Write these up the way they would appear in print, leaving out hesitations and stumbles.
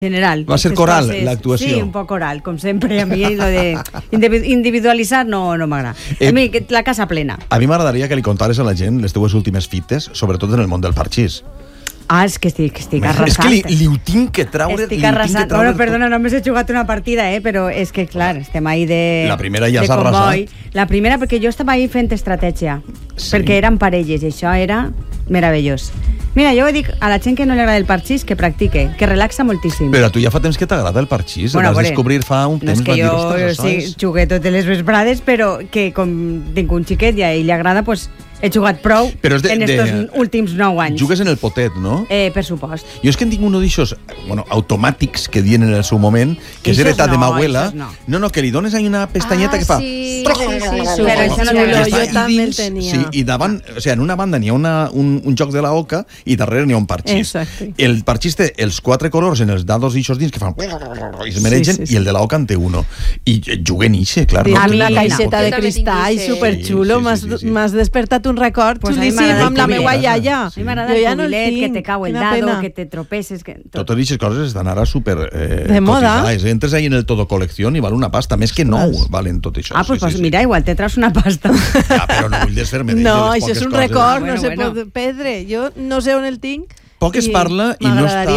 general. Va ser coral l'actuació. Sí, un poc coral, com sempre. A mi lo de individualitzar no m'agrada. A mi la casa plena. A mi m'agradaria que li contares a la gent les teues últimes fites, sobretot en el món del parxís. És que estic arrasant. És que li ho tinc que traure. Estic arrasant. Bueno, perdona, només he jugat una partida, però és que, clar, estem ahí de... La primera ja s'ha arrasat. La primera perquè jo estava ahí fent estratègia, perquè eren parelles i això era meravellós. Mira, jo ho dic a la gent que no li agrada el parxís que practique, que relaxa moltíssim. Però a tu ja fa temps que t'agrada el parxís, el vas descobrir fa un temps. No és que jo jugué totes les vesprades, però que com tinc un xiquet i a ell li agrada, doncs he jugat prou en estos últims 9 anys. Jugues en el potet, no? Per supost. Jo és que en tinc uno d'aixòs, automàtics que dien en el seu moment, que és heretat de ma abuela. No, que li dones ahí una pestanyeta que fa... Sí. Però això no jo també el tenia. Sí, i davant, o sigui, en una banda n'hi ha un joc de la oca i darrere n'hi ha un parxís. El parxís té els 4 colors en els dados i dins que fan... i es mereixen, i el de la oca en té uno. I juguen ixe, clar. Amb una caixeta de cristall, superxulo, m'has despertat un record xulíssim amb la meva iaia. A mi m'agrada el cubilet, que te cau el dado, que te tropeces... Totes aquestes coses estan ara super de moda. Entres ahí en el todo colección i val una pasta, més que 9 valen tot això. Pues mira, igual te traus una pasta. Ja, però no vull desfer-me de les poques coses. No, això és un record, no se pot perdre. Jo no sé on el tinc. Poc es parla i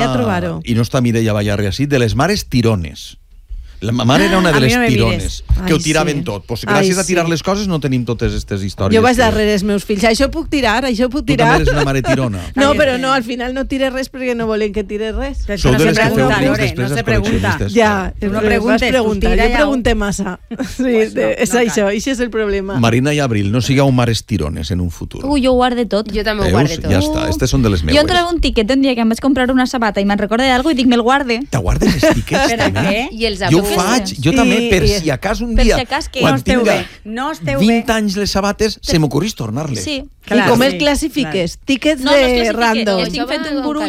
no està Mireia Ballarri així, de les mares tirones. La mare era una de les tirones, que ho tiraven tot. Pues gràcies a tirar les coses no tenim totes aquestes històries. Jo vaig darrere els meus fills. Això puc tirar. Tu també eres una mare tirona. No, però no, al final no tires res perquè no volen que tires res. Sou de les que feu plens després als col·leccionistes. Ja, no preguntes. Jo pregunté massa. Sí, és això és el problema. Marina i Abril, no sigueu mares tirones en un futur. Jo ho guarde tot. Jo també ho guarde tot. Ja està, aquestes són de les meues. Jo entrava un tiquet un dia que em vaig comprar una sabata i me'n recordo d'algo i dic, me'l guarde. Te guardes els tiquets també? Jo ho faig, jo també, per si acas un dia, quan tinga 20 anys les sabates, se m'ocorrís tornar-les. Sí. I com els classifiques? Tíquets de random. Estic fet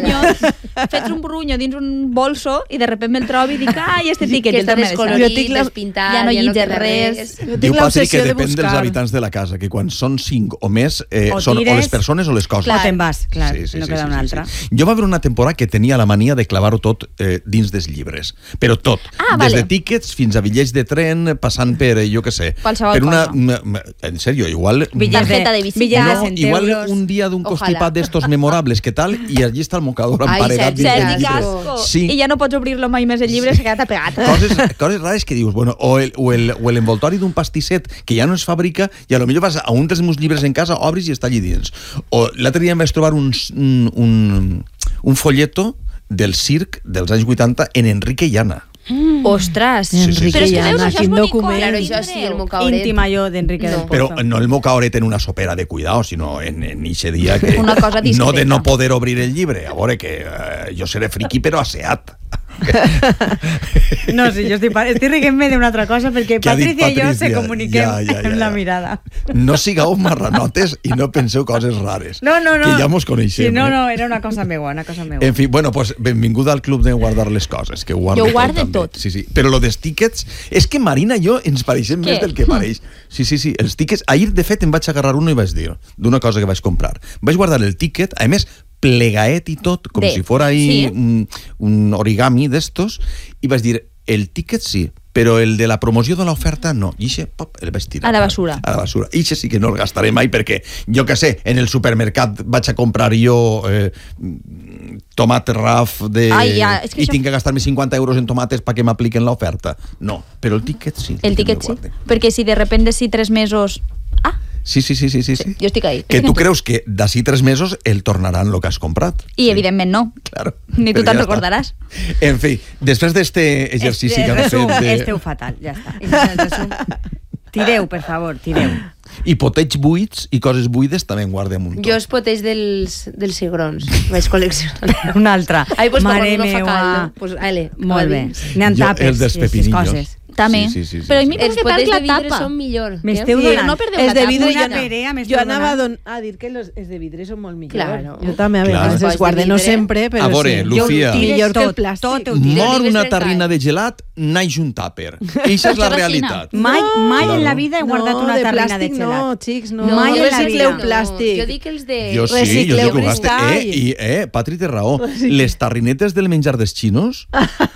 un brunyo dins un bolso i de sobte me'l trobo i dic, este tíquet. Que està descolorit, despintat, ja no llitges res. Diu Patri que depèn dels habitants de la casa, que quan són 5 o més, són o les persones o les coses. O te'n vas, clar, no queda una altra. Jo va haver una temporada que tenia la mania de clavar-ho tot dins dels llibres, però tot. Des de tíquets fins a bitllets de tren, passant per, jo què sé. Qualsevol cosa. En sèrio, igual... Tarjeta de visita. Igual un dia d'un constipat d'estos memorables, què tal? I allí està el mocador emparedat dins del llibre. I ja no pots obrir-lo mai més el llibre, s'ha quedat apegat. Coses rares que dius, bueno, o l'envoltori d'un pastisset que ja no es fabrica i a lo millor vas a un dels meus llibres en casa, obris i està allí dins. O l'altre dia em vaig trobar un folleto del circ dels anys 80 en Enrique i Anna. Ostres, Enrique i Anna, quin document. Claro, això sí, el mocaoret. Íntima jo d'Enrique del Pozo. Però no el mocaoret en una sopera de cuidado, sinó en eixe dia que... Una cosa discreta. No de no poder obrir el llibre. A veure, que jo seré friqui, però asseat. No, sí, jo estic riguent-me d'una altra cosa perquè Patricia i jo se comuniquem amb la mirada. No sigueu marranotes i no penseu coses rares. No. Que ja mos coneixem. Sí, no, era una cosa meua, En fi, bueno, pues benvinguda al club de guardar les coses, que ho guardo jo guarde tot. Sí. Però lo dels tíquets, és que Marina i jo ens pareixem més del que pareix. Sí, els tíquets, ahir de fet em vaig agarrar uno i vaig dir d'una cosa que vaig comprar. Vaig guardar el tíquet, a més plegaet i tot, com si fora ahí un origami d'estos, i vaig dir, el tíquet sí, però el de la promoció de l'oferta no. I ixe, pop, el vaig tirar. A la basura. I ixe sí que no el gastaré mai, perquè, jo que sé, en el supermercat vaig a comprar jo tomat raf i tinc que gastar-me 50 euros en tomates perquè m'apliquen l'oferta. No, però el tíquet sí. El tíquet sí, perquè si de repente si 3 mesos... Sí. Jo estic ahí. Que tu creus que d'ací 3 mesos el tornaran el que has comprat. I evidentment no. Claro. Ni tu te'n recordaràs. En fi, després d'este exercici que han fet... Esteu fatal, ja està. Tireu, per favor, tireu. I poteig buits i coses buides també en guardem un tot. Jo els poteig dels cigrons vaig col·leccionar. Una altra. Ai, pues mare no meua. pues, ale, molt bé. N'hi ha tapes. Els dels pepinillos. També. Sí. Però a mi Els que perd potets la de vidre tapa. són millor. M'esteu Però donant. no perdeu Els la de tapa. vidre Una jo perea jo anava a dir que els de vidre són molt millors. Claro. Jo també a vegades Clar. els guarde, no sempre, però A veure, sí. Lucía. Millor que el Tot plàstic. ho tires. Mor Olives una trencades. tarrina de gelat, naix un tàper. Eixa és la Això realitat. Mai Claro. en la vida he guardat una de tarrina de plàstic gelat. no, xics, no. Mai en la recicleu vida. plàstic. Jo dic els de... Jo sí, jo Recicleu dic que ho gaste. cristalls. Patri té raó. Les tarrinetes del menjar dels xinos